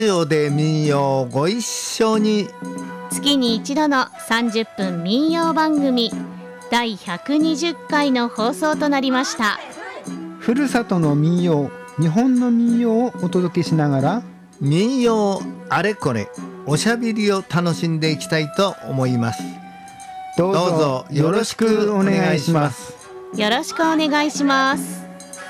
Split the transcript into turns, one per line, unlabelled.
ラジオで民謡ご一緒に。
月に一度の30分民謡番組第120回の放送となりました。
ふるさとの民謡、日本の民謡をお届けしながら
民謡あれこれおしゃべりを楽しんでいきたいと思います。
どうぞよろしくお願いします。
よろしくお願いします。